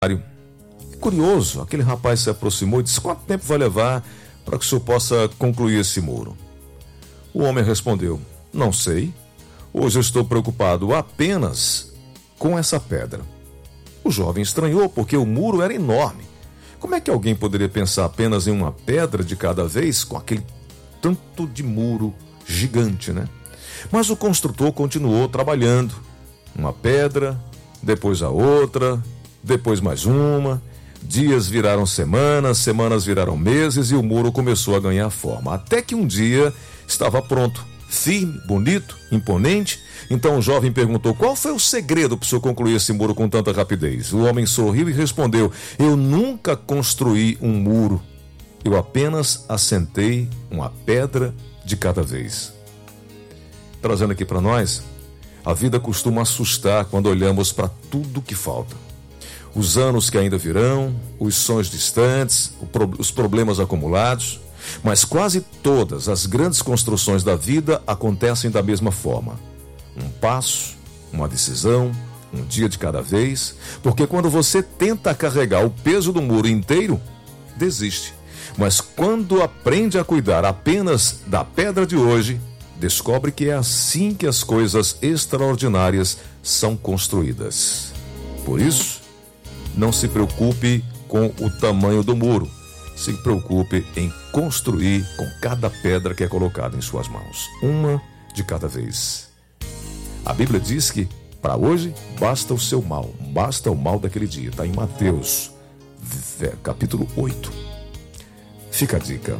Curioso, aquele rapaz se aproximou e disse: quanto tempo vai levar para que o senhor possa concluir esse muro? O homem respondeu: não sei. Hoje eu estou preocupado apenas com essa pedra. O jovem estranhou porque o muro era enorme. Como é que alguém poderia pensar apenas em uma pedra de cada vez com aquele tanto de muro gigante, né? Mas o construtor continuou trabalhando. Uma pedra, depois a outra, depois mais uma. Dias viraram semanas, semanas viraram meses e o muro começou a ganhar forma. Até que um dia estava pronto, firme, bonito, imponente. Então o jovem perguntou: qual foi o segredo para o senhor concluir esse muro com tanta rapidez? O homem sorriu e respondeu: eu nunca construí um muro. Eu apenas assentei uma pedra de cada vez. Trazendo aqui para nós, a vida costuma assustar quando olhamos para tudo que falta. Os anos que ainda virão, os sonhos distantes, os problemas acumulados, mas quase todas as grandes construções da vida acontecem da mesma forma. Um passo, uma decisão, um dia de cada vez, porque quando você tenta carregar o peso do muro inteiro, desiste. Mas quando aprende a cuidar apenas da pedra de hoje, descobre que é assim que as coisas extraordinárias são construídas. Por isso, não se preocupe com o tamanho do muro. Se preocupe em construir com cada pedra que é colocada em suas mãos. Uma de cada vez. A Bíblia diz que, para hoje, basta o seu mal. Basta o mal daquele dia. Está em Mateus, capítulo 8. Fica a dica.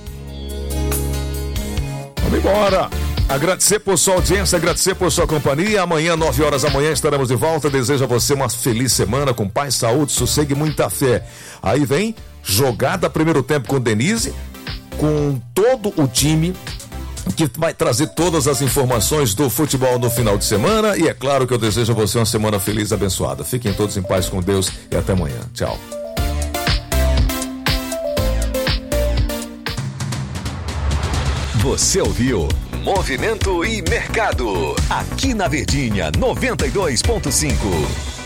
Vamos embora! Agradecer por sua audiência, agradecer por sua companhia. Amanhã, 9 horas da manhã, estaremos de volta. Desejo a você uma feliz semana, com paz, saúde, sossego e muita fé. Aí vem jogada primeiro tempo com Denise, com todo o time que vai trazer todas as informações do futebol no final de semana. E é claro que eu desejo a você uma semana feliz e abençoada. Fiquem todos em paz com Deus e até amanhã. Tchau. Você ouviu Movimento e Mercado, aqui na Verdinha 92.5.